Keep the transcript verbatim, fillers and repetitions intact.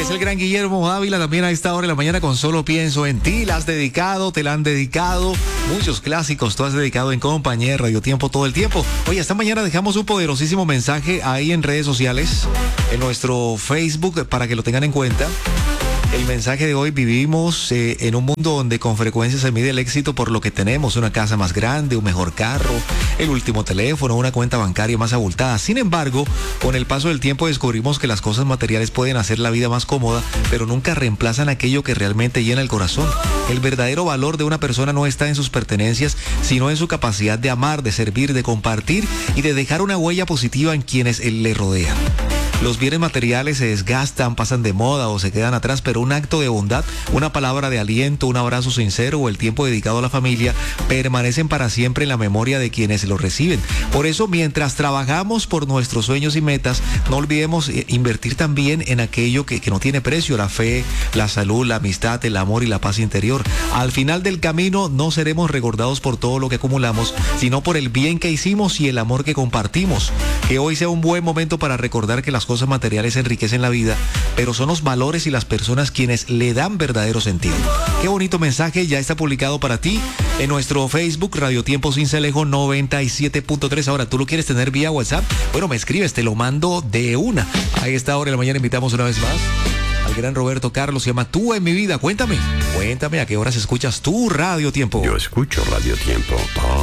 Es el gran Guillermo Ávila también a esta hora de la mañana con Solo Pienso en Ti. La has dedicado, te la han dedicado. Muchos clásicos tú has dedicado en compañía de Radio Tiempo todo el tiempo. Oye, esta mañana dejamos un poderosísimo mensaje ahí en redes sociales, en nuestro Facebook, para que lo tengan en cuenta. El mensaje de hoy: vivimos eh, en un mundo donde con frecuencia se mide el éxito por lo que tenemos, una casa más grande, un mejor carro, el último teléfono, una cuenta bancaria más abultada. Sin embargo, con el paso del tiempo descubrimos que las cosas materiales pueden hacer la vida más cómoda, pero nunca reemplazan aquello que realmente llena el corazón. El verdadero valor de una persona no está en sus pertenencias, sino en su capacidad de amar, de servir, de compartir y de dejar una huella positiva en quienes le rodean. Los bienes materiales se desgastan, pasan de moda o se quedan atrás, pero un acto de bondad, una palabra de aliento, un abrazo sincero o el tiempo dedicado a la familia permanecen para siempre en la memoria de quienes los reciben. Por eso, mientras trabajamos por nuestros sueños y metas, no olvidemos invertir también en aquello que, que no tiene precio: la fe, la salud, la amistad, el amor y la paz interior. Al final del camino no seremos recordados por todo lo que acumulamos, sino por el bien que hicimos y el amor que compartimos. Que hoy sea un buen momento para recordar que las cosas materiales enriquecen la vida, pero son los valores y las personas quienes le dan verdadero sentido. Qué bonito mensaje, ya está publicado para ti en nuestro Facebook Radio Tiempo Sincelejo noventa y siete punto tres. Ahora, ¿tú lo quieres tener vía WhatsApp? Bueno, me escribes, te lo mando de una. A esta hora de la mañana invitamos una vez más al gran Roberto Carlos. Se llama Tú en mi vida. Cuéntame, cuéntame a qué horas escuchas tu Radio Tiempo. Yo escucho Radio Tiempo.